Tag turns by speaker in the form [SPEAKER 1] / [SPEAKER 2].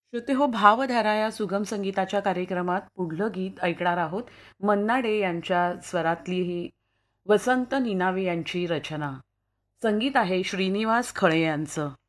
[SPEAKER 1] श्रोते हो, भावधारा या सुगम संगीताच्या कार्यक्रमात पुढलं गीत ऐकणार आहोत. मन्ना डे यांच्या स्वरातली ही वसंत निनावे यांची रचना. संगीत आहे श्रीनिवास खळे यांचं.